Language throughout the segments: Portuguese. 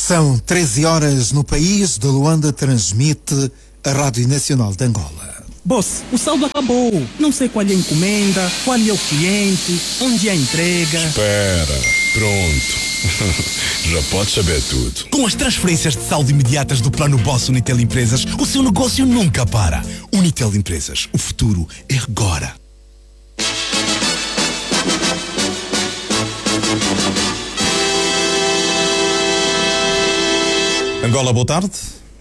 São 13 horas no país. De Luanda transmite a Rádio Nacional de Angola. Boss, o saldo acabou. Não sei qual é a encomenda, qual é o cliente, onde é a entrega. Espera, pronto. Já podes saber tudo. Com as transferências de saldo imediatas do Plano Boss Unitel Empresas, o seu negócio nunca para. Unitel Empresas, o futuro é agora. Angola, boa tarde.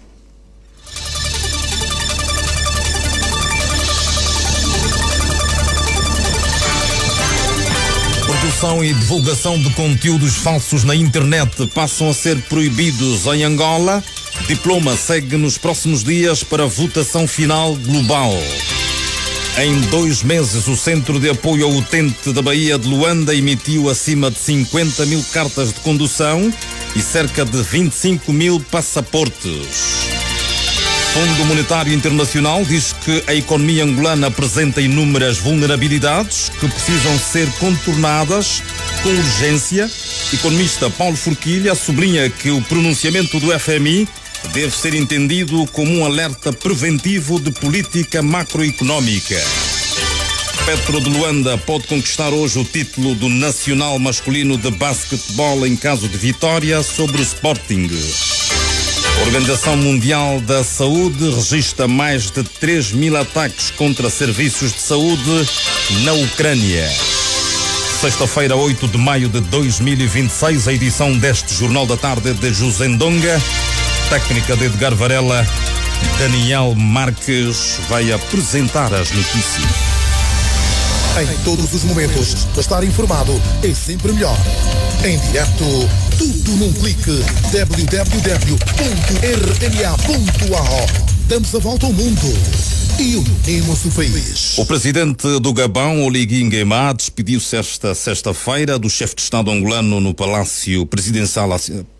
Produção e divulgação de conteúdos falsos na internet passam a ser proibidos em Angola. Diploma segue nos próximos dias para votação final global. Em 2 meses, o Centro de Apoio ao Utente da Baía de Luanda emitiu acima de 50 mil cartas de condução e cerca de 25 mil passaportes. O Fundo Monetário Internacional diz que a economia angolana apresenta inúmeras vulnerabilidades que precisam ser contornadas com urgência. Economista Paulo Forquilha sublinha que o pronunciamento do FMI deve ser entendido como um alerta preventivo de política macroeconómica. Petro de Luanda pode conquistar hoje o título do Nacional Masculino de Basquetebol em caso de vitória sobre o Sporting. A Organização Mundial da Saúde registra mais de 3 mil ataques contra serviços de saúde na Ucrânia. Sexta-feira, 8 de maio de 2026, a edição deste Jornal da Tarde de José Ndonga, técnica de Edgar Varela, Daniel Marques vai apresentar as notícias. Em todos os momentos, estar informado é sempre melhor. Em direto, tudo num clique. www.rma.ao. Damos a volta ao mundo e unimos o país. O presidente do Gabão, Oligui Nguema, despediu-se esta sexta-feira do chefe de Estado angolano no Palácio Presidencial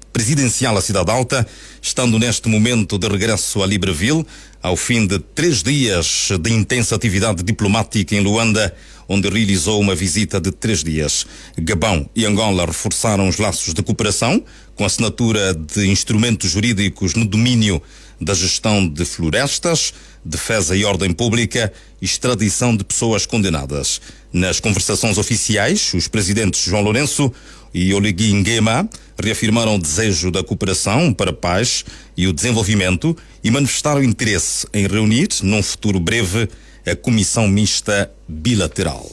à Cidade Alta, estando neste momento de regresso a Libreville, ao fim de 3 dias de intensa atividade diplomática em Luanda, onde realizou uma visita de 3 dias. Gabão e Angola reforçaram os laços de cooperação, com assinatura de instrumentos jurídicos no domínio da gestão de florestas, defesa e ordem pública e extradição de pessoas condenadas. Nas conversações oficiais, os presidentes João Lourenço e Oligui Nguema reafirmaram o desejo da cooperação para a paz e o desenvolvimento e manifestaram interesse em reunir, num futuro breve, a Comissão Mista Bilateral.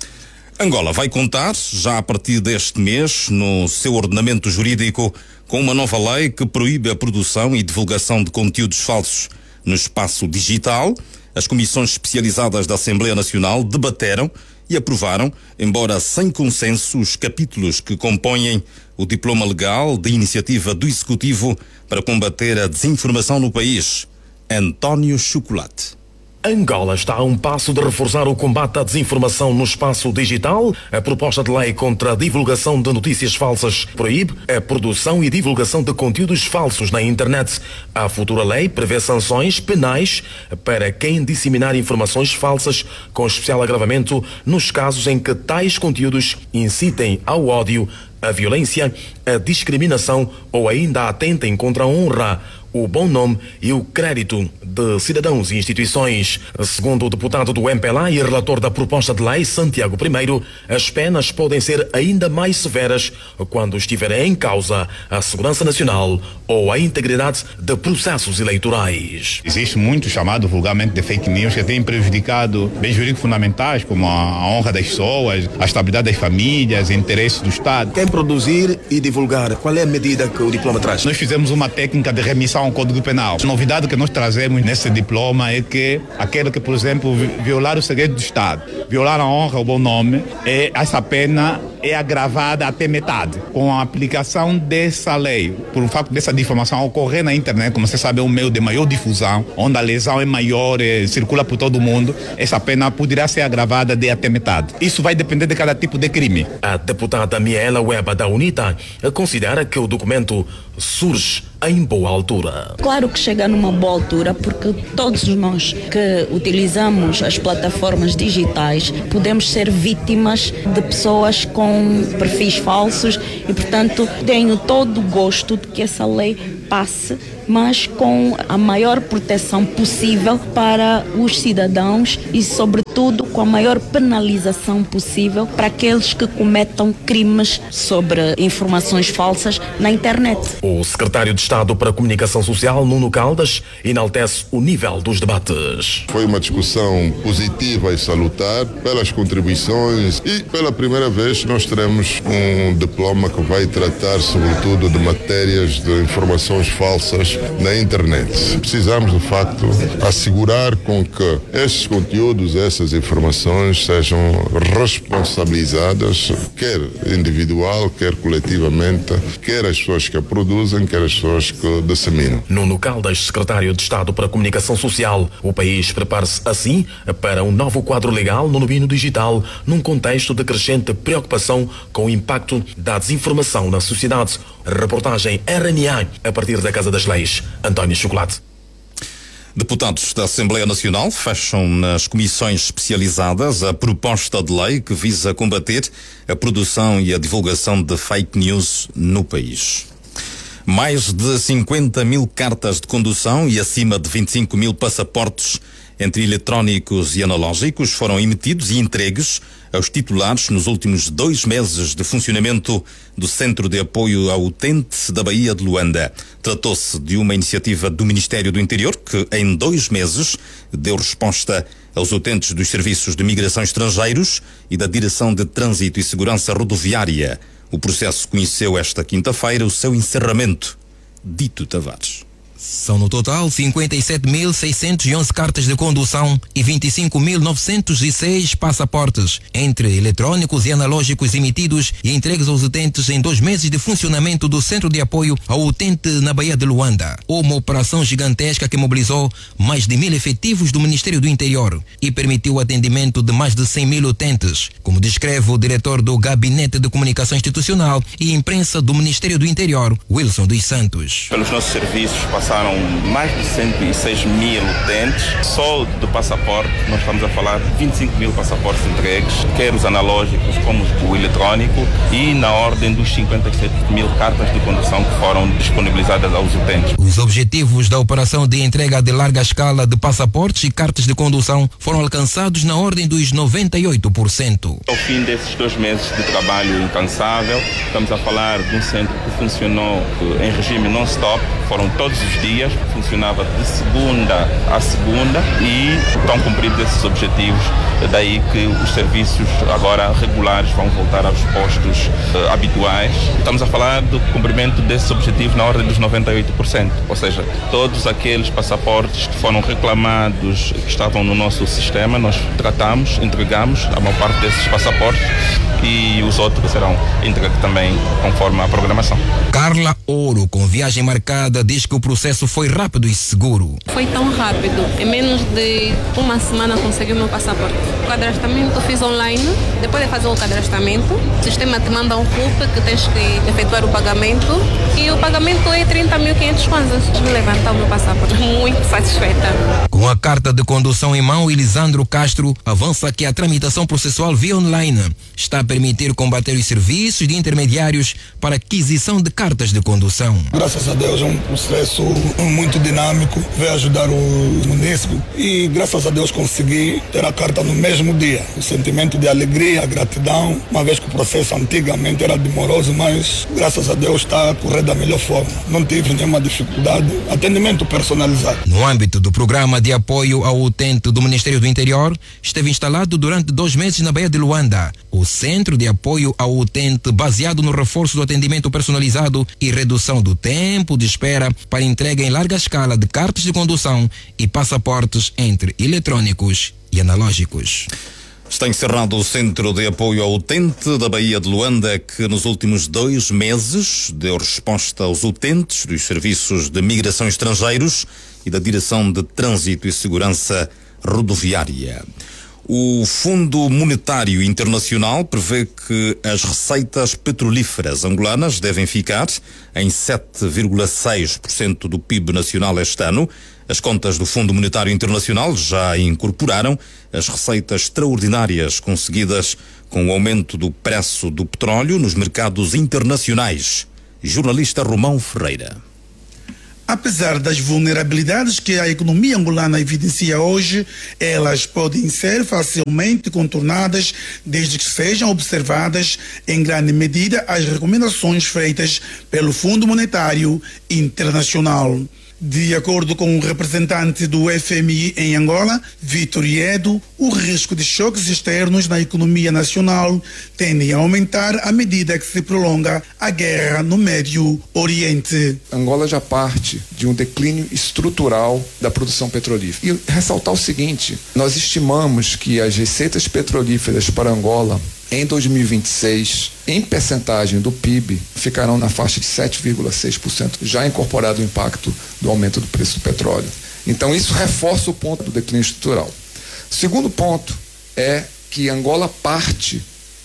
Angola vai contar, já a partir deste mês, no seu ordenamento jurídico, com uma nova lei que proíbe a produção e divulgação de conteúdos falsos no espaço digital. As comissões especializadas da Assembleia Nacional debateram e aprovaram, embora sem consenso, os capítulos que compõem o diploma legal de iniciativa do Executivo para combater a desinformação no país. António Chocolate. Angola está a um passo de reforçar o combate à desinformação no espaço digital. A proposta de lei contra a divulgação de notícias falsas proíbe a produção e divulgação de conteúdos falsos na internet. A futura lei prevê sanções penais para quem disseminar informações falsas, com especial agravamento nos casos em que tais conteúdos incitem ao ódio, a violência, a discriminação ou ainda atentem contra a honra, o bom nome e o crédito de cidadãos e instituições. Segundo o deputado do MPLA e relator da proposta de lei, Santiago I, as penas podem ser ainda mais severas quando estiver em causa a segurança nacional ou a integridade de processos eleitorais. Existe muito chamado vulgarmente de fake news que tem prejudicado bens jurídicos fundamentais como a honra das pessoas, a estabilidade das famílias, interesses do Estado. Quem produzir e divulgar, qual é a medida que o diploma traz? Nós fizemos uma técnica de remissão ao Código Penal. A novidade que nós trazemos nesse diploma é que aquele que, por exemplo, violar o segredo do Estado, violar a honra, o bom nome, essa pena é agravada até metade. Com a aplicação dessa lei, por um facto dessa difamação ocorrer na internet, como você sabe, é um meio de maior difusão, onde a lesão é maior, circula por todo o mundo, essa pena poderá ser agravada de até metade. Isso vai depender de cada tipo de crime. A deputada Miela Weba da UNITA considera que o documento surge em boa altura. Claro que chega numa boa altura, porque todos nós que utilizamos as plataformas digitais podemos ser vítimas de pessoas com com perfis falsos e, portanto, tenho todo o gosto de que essa lei passe, mas com a maior proteção possível para os cidadãos e, sobretudo, com a maior penalização possível para aqueles que cometam crimes sobre informações falsas na internet. O secretário de Estado para a Comunicação Social, Nuno Caldas, enaltece o nível dos debates. Foi uma discussão positiva e salutar pelas contribuições e pela primeira vez nós teremos um diploma que vai tratar sobretudo de matérias de informações falsas na internet. Precisamos de facto assegurar com que estes conteúdos, essas informações sejam responsabilizadas, quer individual, quer coletivamente, quer as pessoas que a produzem, quer as pessoas que disseminam. Nuno Caldas, secretário de Estado para a Comunicação Social. O país prepara-se assim para um novo quadro legal no domínio digital, num contexto de crescente preocupação com o impacto da desinformação na sociedade. Reportagem RNA a partir da Casa das Leis. António Chocolate. Deputados da Assembleia Nacional fecham nas comissões especializadas a proposta de lei que visa combater a produção e a divulgação de fake news no país. Mais de 50 mil cartas de condução e acima de 25 mil passaportes entre eletrónicos e analógicos foram emitidos e entregues aos titulares nos últimos 2 meses de funcionamento do Centro de Apoio ao Utente da Baía de Luanda. Tratou-se de uma iniciativa do Ministério do Interior que, em 2 meses, deu resposta aos utentes dos serviços de migração estrangeiros e da Direção de Trânsito e Segurança Rodoviária. O processo conheceu esta quinta-feira o seu encerramento. Dito Tavares. São no total 57.611 cartas de condução e 25.906 passaportes, entre eletrônicos e analógicos emitidos e entregues aos utentes em 2 meses de funcionamento do Centro de Apoio ao Utente na Baía de Luanda. Uma operação gigantesca que mobilizou mais de 1.000 efetivos do Ministério do Interior e permitiu o atendimento de mais de 100.000 utentes, como descreve o diretor do Gabinete de Comunicação Institucional e Imprensa do Ministério do Interior, Wilson dos Santos. Pelos nossos serviços passaram mais de 106 mil utentes. Só do passaporte, nós estamos a falar de 25 mil passaportes entregues, quer os analógicos como o eletrônico, e na ordem dos 57 mil cartas de condução que foram disponibilizadas aos utentes. Os objetivos da operação de entrega de larga escala de passaportes e cartas de condução foram alcançados na ordem dos 98%. Ao fim desses 2 meses de trabalho incansável, estamos a falar de um centro que funcionou em regime non-stop, foram todos os dias, funcionava de segunda a segunda e estão cumpridos esses objetivos, daí que os serviços agora regulares vão voltar aos postos habituais. Estamos a falar do cumprimento desses objetivos na ordem dos 98%, ou seja, todos aqueles passaportes que foram reclamados, que estavam no nosso sistema, nós tratamos, entregamos a maior parte desses passaportes e os outros serão entregues também conforme a programação. Carla Ouro, com viagem marcada, diz que o processo foi rápido e seguro. Foi tão rápido, em menos de 1 semana consegui meu passaporte. O cadastramento fiz online, depois de fazer o cadastramento, o sistema te manda um RUP que tens que efetuar o pagamento e o pagamento é 30.500 kwanzas. Me levantar o meu passaporte, muito satisfeita. Com a carta de condução em mão, Elisandro Castro avança que a tramitação processual via online está a permitir combater os serviços de intermediários para aquisição de cartas de condução. Graças a Deus é um processo muito dinâmico, vai ajudar o município e graças a Deus consegui ter a carta no mesmo dia. O sentimento de alegria, gratidão, uma vez que o processo antigamente era demoroso, mas graças a Deus está a correr da melhor forma. Não tive nenhuma dificuldade, atendimento personalizado. No âmbito do programa de apoio ao utente do Ministério do Interior, esteve instalado durante 2 meses na Baía de Luanda o Centro de Apoio ao Utente, baseado no reforço do atendimento personalizado e redução do tempo de espera para entrega em larga escala de cartas de condução e passaportes entre eletrônicos e analógicos. Está encerrado o Centro de Apoio ao Utente da Baía de Luanda, que nos últimos 2 meses deu resposta aos utentes dos serviços de migração estrangeiros e da Direção de Trânsito e Segurança Rodoviária. O Fundo Monetário Internacional prevê que as receitas petrolíferas angolanas devem ficar em 7,6% do PIB nacional este ano, As contas do Fundo Monetário Internacional já incorporaram as receitas extraordinárias conseguidas com o aumento do preço do petróleo nos mercados internacionais. Jornalista Romão Ferreira. Apesar das vulnerabilidades que a economia angolana evidencia hoje, elas podem ser facilmente contornadas desde que sejam observadas em grande medida as recomendações feitas pelo Fundo Monetário Internacional. De acordo com o representante do FMI em Angola, Vitor Iedo, o risco de choques externos na economia nacional tende a aumentar à medida que se prolonga a guerra no Médio Oriente. Angola já parte de um declínio estrutural da produção petrolífera. E ressaltar o seguinte, nós estimamos que as receitas petrolíferas para Angola em 2026, em percentagem do PIB, ficarão na faixa de 7,6%, já incorporado o impacto do aumento do preço do petróleo. Então, isso reforça o ponto do declínio estrutural. O segundo ponto é que Angola parte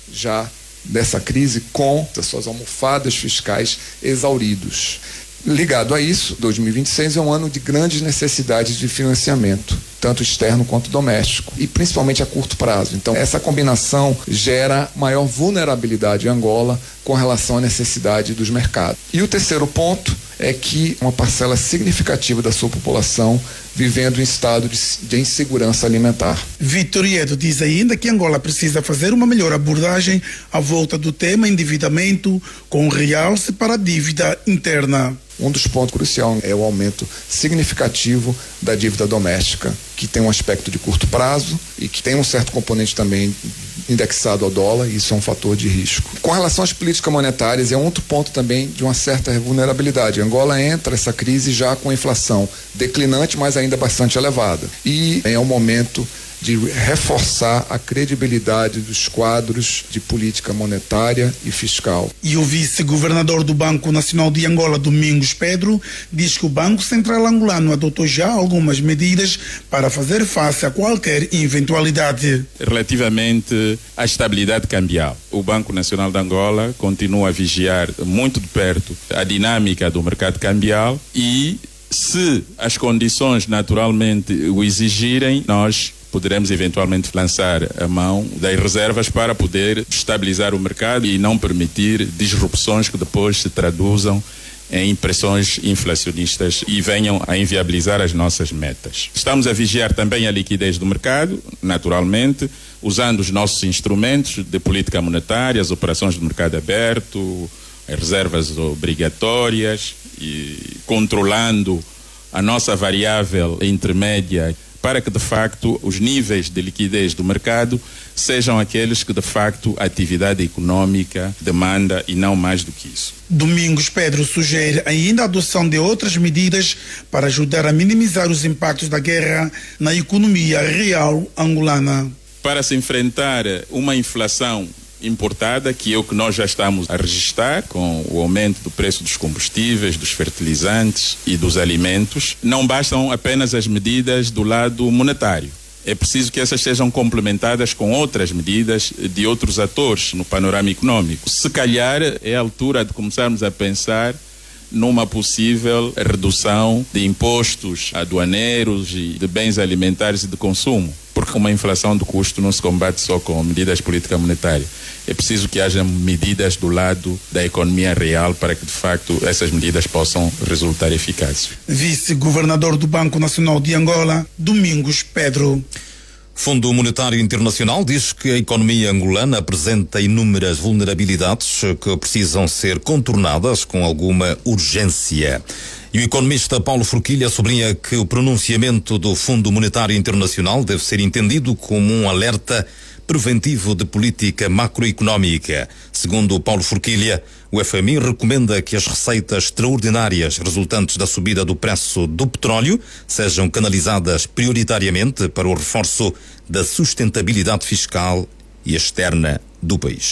já dessa crise com as suas almofadas fiscais exauridos. Ligado a isso, 2026 é um ano de grandes necessidades de financiamento, tanto externo quanto doméstico, e principalmente a curto prazo. Então, essa combinação gera maior vulnerabilidade em Angola com relação à necessidade dos mercados. E o terceiro ponto é que uma parcela significativa da sua população vivendo em estado de insegurança alimentar. Vitor Iedo diz ainda que Angola precisa fazer uma melhor abordagem à volta do tema endividamento, com realce para a dívida interna. Um dos pontos cruciais é o aumento significativo da dívida doméstica, que tem um aspecto de curto prazo e que tem um certo componente também indexado ao dólar, e isso é um fator de risco. Com relação às políticas monetárias, é outro ponto também de uma certa vulnerabilidade. Angola entra essa crise já com inflação declinante, mas ainda bastante elevada. E é um momento de reforçar a credibilidade dos quadros de política monetária e fiscal. E o vice-governador do Banco Nacional de Angola, Domingos Pedro, diz que o Banco Central angolano adotou já algumas medidas para fazer face a qualquer eventualidade. Relativamente à estabilidade cambial, o Banco Nacional de Angola continua a vigiar muito de perto a dinâmica do mercado cambial e, se as condições naturalmente o exigirem, nós poderemos eventualmente lançar a mão das reservas para poder estabilizar o mercado e não permitir disrupções que depois se traduzam em pressões inflacionistas e venham a inviabilizar as nossas metas. Estamos a vigiar também a liquidez do mercado, naturalmente, usando os nossos instrumentos de política monetária, as operações de mercado aberto, as reservas obrigatórias e controlando a nossa variável intermédia para que, de facto, os níveis de liquidez do mercado sejam aqueles que, de facto, a atividade econômica demanda e não mais do que isso. Domingos Pedro sugere ainda a adoção de outras medidas para ajudar a minimizar os impactos da guerra na economia real angolana. Para se enfrentar uma inflação importada, que é o que nós já estamos a registrar com o aumento do preço dos combustíveis, dos fertilizantes e dos alimentos, não bastam apenas as medidas do lado monetário. É preciso que essas sejam complementadas com outras medidas de outros atores no panorama econômico. Se calhar é a altura de começarmos a pensar numa possível redução de impostos aduaneiros e de bens alimentares e de consumo, porque uma inflação de custo não se combate só com medidas de política monetária. É preciso que haja medidas do lado da economia real para que, de facto, essas medidas possam resultar eficazes. Vice-governador do Banco Nacional de Angola, Domingos Pedro. Fundo Monetário Internacional diz que a economia angolana apresenta inúmeras vulnerabilidades que precisam ser contornadas com alguma urgência. E o economista Paulo Forquilha sublinha que o pronunciamento do Fundo Monetário Internacional deve ser entendido como um alerta preventivo de política macroeconómica. Segundo Paulo Forquilha, o FMI recomenda que as receitas extraordinárias resultantes da subida do preço do petróleo sejam canalizadas prioritariamente para o reforço da sustentabilidade fiscal e externa do país.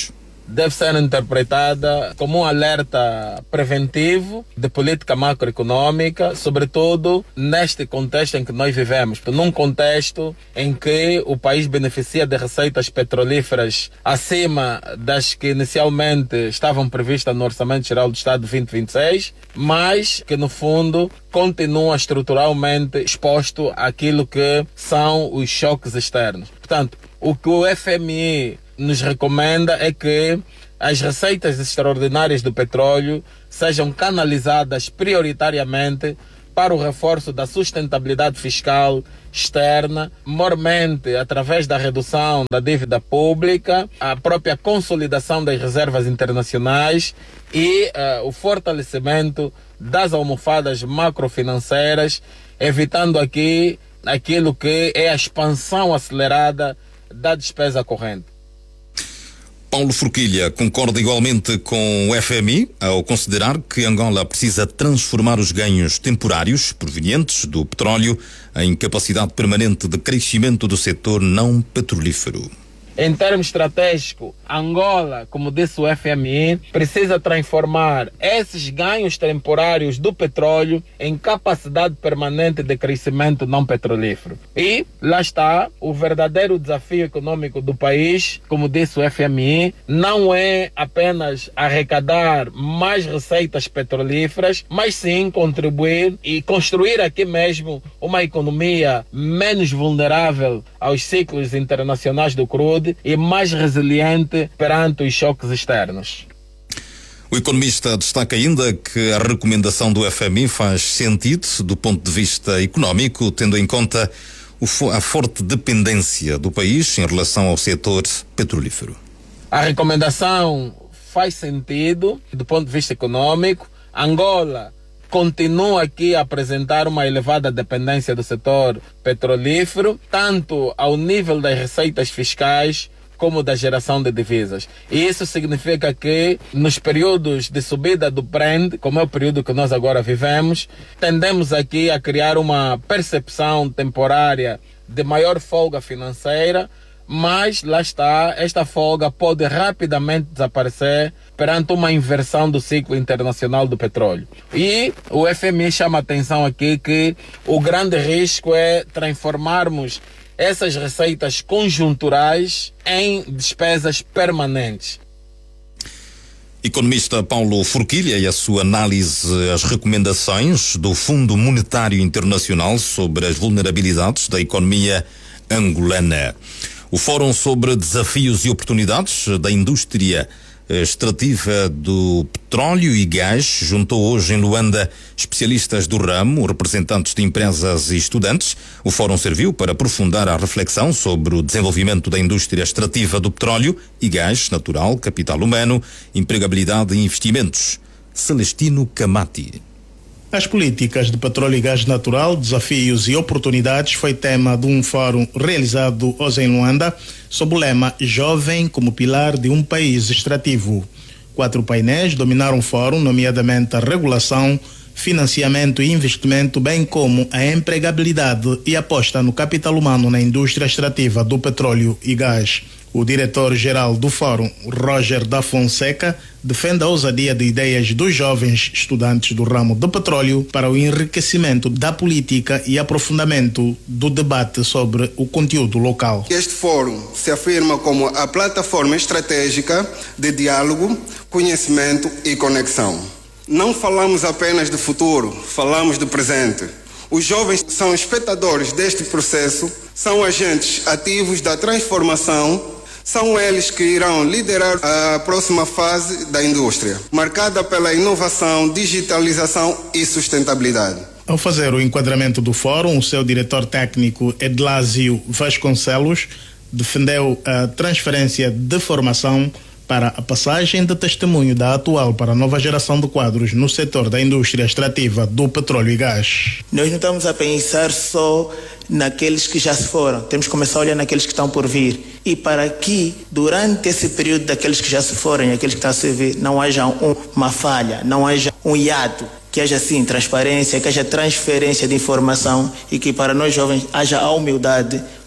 deve ser interpretada como um alerta preventivo de política macroeconômica, sobretudo neste contexto em que nós vivemos, num contexto em que o país beneficia de receitas petrolíferas acima das que inicialmente estavam previstas no Orçamento Geral do Estado de 2026, mas que no fundo continua estruturalmente exposto àquilo que são os choques externos. Portanto, o que o FMI nos recomenda é que as receitas extraordinárias do petróleo sejam canalizadas prioritariamente para o reforço da sustentabilidade fiscal externa, mormente através da redução da dívida pública, a própria consolidação das reservas internacionais e o fortalecimento das almofadas macrofinanceiras, evitando aqui aquilo que é a expansão acelerada da despesa corrente. Paulo Forquilha concorda igualmente com o FMI ao considerar que Angola precisa transformar os ganhos temporários provenientes do petróleo em capacidade permanente de crescimento do setor não petrolífero. Em termos estratégicos, Angola, como disse o FMI, precisa transformar esses ganhos temporários do petróleo em capacidade permanente de crescimento não petrolífero. E lá está o verdadeiro desafio econômico do país, como disse o FMI, não é apenas arrecadar mais receitas petrolíferas, mas sim contribuir e construir aqui mesmo uma economia menos vulnerável aos ciclos internacionais do crudo e mais resiliente perante os choques externos. O economista destaca ainda que a recomendação do FMI faz sentido do ponto de vista económico, tendo em conta a forte dependência do país em relação ao setor petrolífero. A recomendação faz sentido do ponto de vista económico. Angola continua aqui a apresentar uma elevada dependência do setor petrolífero, tanto ao nível das receitas fiscais como da geração de divisas. E isso significa que nos períodos de subida do Brent, como é o período que nós agora vivemos, tendemos aqui a criar uma percepção temporária de maior folga financeira, mas lá está, esta folga pode rapidamente desaparecer perante uma inversão do ciclo internacional do petróleo. E o FMI chama a atenção aqui que o grande risco é transformarmos essas receitas conjunturais em despesas permanentes. Economista Paulo Forquilha e a sua análise às recomendações do Fundo Monetário Internacional sobre as vulnerabilidades da economia angolana. O Fórum sobre Desafios e Oportunidades da Indústria Extrativa do Petróleo e Gás juntou hoje em Luanda especialistas do ramo, representantes de empresas e estudantes. O fórum serviu para aprofundar a reflexão sobre o desenvolvimento da indústria extrativa do petróleo e gás natural, capital humano, empregabilidade e investimentos. Celestino Camati. As políticas de petróleo e gás natural, desafios e oportunidades foi tema de um fórum realizado hoje em Luanda sob o lema Jovem como pilar de um país extrativo. 4 painéis dominaram o fórum, nomeadamente a regulação, financiamento e investimento, bem como a empregabilidade e aposta no capital humano na indústria extrativa do petróleo e gás. O diretor-geral do Fórum, Roger da Fonseca, defende a ousadia de ideias dos jovens estudantes do ramo do petróleo para o enriquecimento da política e aprofundamento do debate sobre o conteúdo local. Este fórum se afirma como a plataforma estratégica de diálogo, conhecimento e conexão. Não falamos apenas do futuro, falamos do presente. Os jovens são espectadores deste processo, são agentes ativos da transformação. São eles que irão liderar a próxima fase da indústria, marcada pela inovação, digitalização e sustentabilidade. Ao fazer o enquadramento do fórum, o seu diretor técnico Edlásio Vasconcelos defendeu a transferência de formação para a passagem de testemunho da atual para a nova geração de quadros no setor da indústria extrativa do petróleo e gás. Nós não estamos a pensar só naqueles que já se foram, temos que começar a olhar naqueles que estão por vir. E para que, durante esse período daqueles que já se foram e aqueles que estão a servir, não haja uma falha, não haja um hiato, que haja sim transparência, que haja transferência de informação e que para nós jovens haja a humildade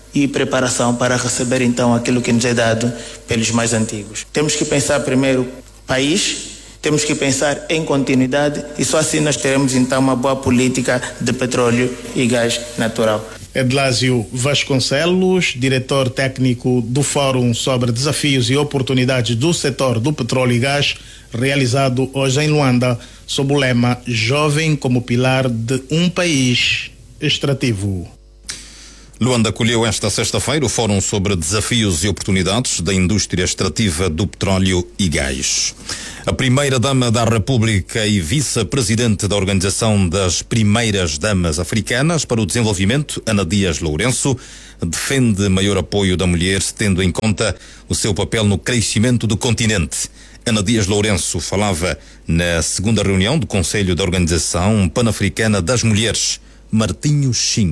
e preparação para receber então aquilo que nos é dado pelos mais antigos. Temos que pensar primeiro país, temos que pensar em continuidade e só assim nós teremos então uma boa política de petróleo e gás natural. Edlásio Vasconcelos, diretor técnico do Fórum sobre Desafios e Oportunidades do Setor do Petróleo e Gás, realizado hoje em Luanda, sob o lema Jovem como Pilar de um País Extrativo. Luanda acolheu esta sexta-feira o Fórum sobre Desafios e Oportunidades da Indústria Extrativa do Petróleo e Gás. A primeira-dama da República e vice-presidente da Organização das Primeiras Damas Africanas para o Desenvolvimento, Ana Dias Lourenço, defende maior apoio da mulher, tendo em conta o seu papel no crescimento do continente. Ana Dias Lourenço falava na segunda reunião do Conselho da Organização Pan-Africana das Mulheres, Martinho Xing.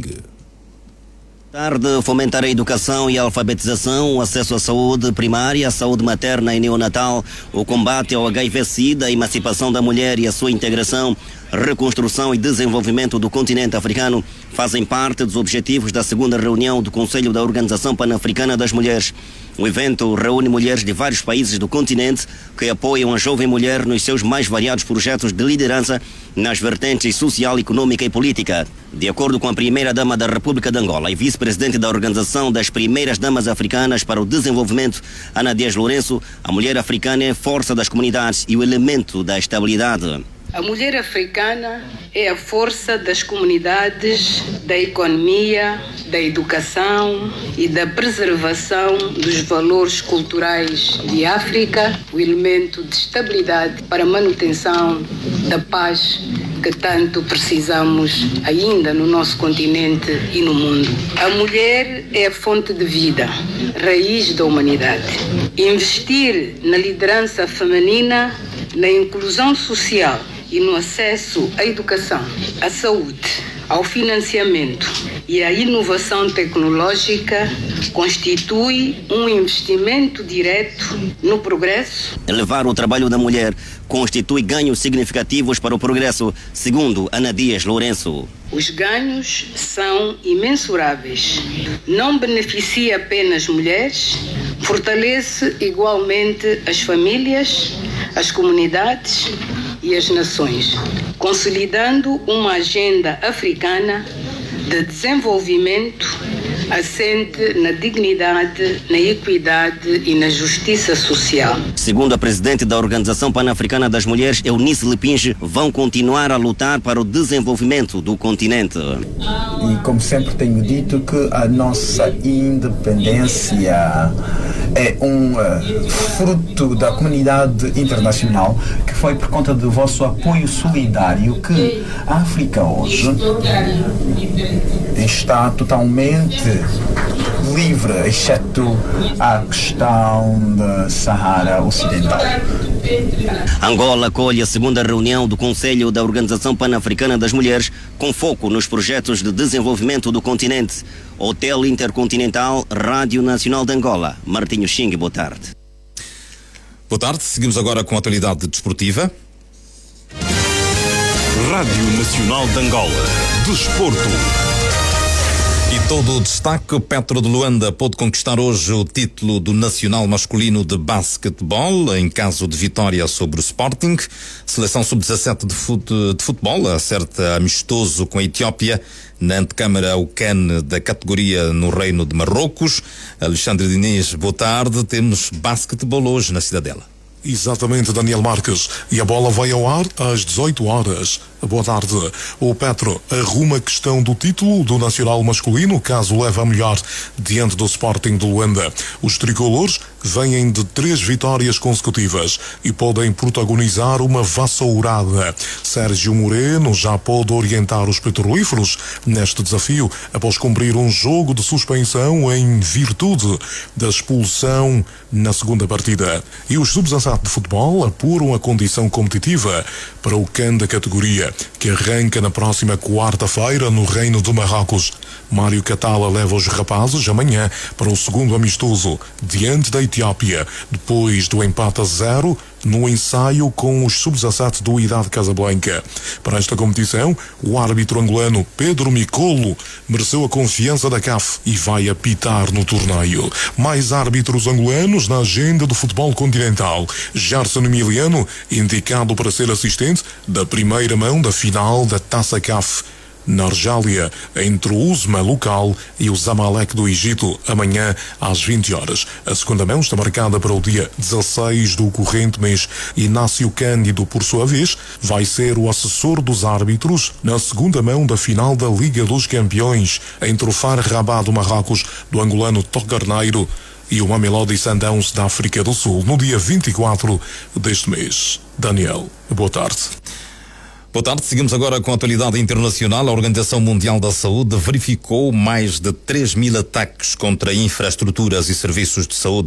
De fomentar a educação e a alfabetização, o acesso à saúde primária, à saúde materna e neonatal, o combate ao HIV-Sida, a emancipação da mulher e a sua integração, reconstrução e desenvolvimento do continente africano fazem parte dos objetivos da segunda reunião do Conselho da Organização Pan-Africana das Mulheres. O evento reúne mulheres de vários países do continente que apoiam a jovem mulher nos seus mais variados projetos de liderança nas vertentes social, econômica e política. De acordo com a primeira-dama da República de Angola e vice-presidente da Organização das Primeiras Damas Africanas para o Desenvolvimento, Ana Dias Lourenço, a mulher africana é a força das comunidades e o elemento da estabilidade. A mulher africana é a força das comunidades, da economia, da educação e da preservação dos valores culturais de África, o elemento de estabilidade para a manutenção da paz que tanto precisamos ainda no nosso continente e no mundo. A mulher é a fonte de vida, raiz da humanidade. Investir na liderança feminina, na inclusão social e no acesso à educação, à saúde, ao financiamento e à inovação tecnológica constitui um investimento direto no progresso. Elevar o trabalho da mulher constitui ganhos significativos para o progresso, segundo Ana Dias Lourenço. Os ganhos são imensuráveis. Não beneficia apenas mulheres, fortalece igualmente as famílias, as comunidades e as nações, consolidando uma agenda africana de desenvolvimento assente na dignidade, na equidade e na justiça social. Segundo a presidente da Organização Pan-Africana das Mulheres, Eunice Lepinge, vão continuar a lutar para o desenvolvimento do continente. E como sempre tenho dito que a nossa independência é um fruto da comunidade internacional, que foi por conta do vosso apoio solidário que a África hoje está totalmente livre, exceto a questão da Saara Ocidental. Angola acolhe a segunda reunião do Conselho da Organização Pan-Africana das Mulheres, com foco nos projetos de desenvolvimento do continente. Hotel Intercontinental, Rádio Nacional de Angola. Martinho Xing, boa tarde. Boa tarde, seguimos agora com a atualidade desportiva. Rádio Nacional de Angola. Desporto. E todo o destaque, Petro de Luanda pôde conquistar hoje o título do Nacional Masculino de Basquetebol, em caso de vitória sobre o Sporting. Seleção sub-17 de futebol acerta amistoso com a Etiópia na antecâmara UCAN da categoria no Reino de Marrocos. Alexandre Diniz, boa tarde. Temos basquetebol hoje na Cidadela. Exatamente, Daniel Marques. E a bola vai ao ar às 18 horas. Boa tarde. O Petro arruma a questão do título do Nacional Masculino, caso leve a melhor diante do Sporting de Luanda. Os tricolores vêm de 3 vitórias consecutivas e podem protagonizar uma vassourada. Sérgio Moreno já pode orientar os petrolíferos neste desafio após cumprir um jogo de suspensão em virtude da expulsão na segunda partida. E os sub-17 de futebol apuram a condição competitiva para o CAN da categoria, que arranca na próxima quarta-feira no Reino de Marrocos. Mário Catala leva os rapazes amanhã para o segundo amistoso diante da Etiópia, depois do empate a 0 no ensaio com os sub-17 do Idade Casablanca. Para esta competição, o árbitro angolano Pedro Micolo mereceu a confiança da CAF e vai apitar no torneio. Mais árbitros angolanos na agenda do futebol continental. Gerson Emiliano, indicado para ser assistente da primeira mão da final da Taça CAF na Argélia, entre o Uzma local e o Zamalek do Egito, amanhã às 20 horas. A segunda mão está marcada para o dia 16 do corrente mês. Inácio Cândido, por sua vez, vai ser o assessor dos árbitros na segunda mão da final da Liga dos Campeões, entre o FAR Rabat do Marrocos, do angolano Togarneiro, e o Mamelodi Sundowns da África do Sul, no dia 24 deste mês. Daniel, boa tarde. Boa tarde, seguimos agora com a atualidade internacional. A Organização Mundial da Saúde verificou mais de 3.000 ataques contra infraestruturas e serviços de saúde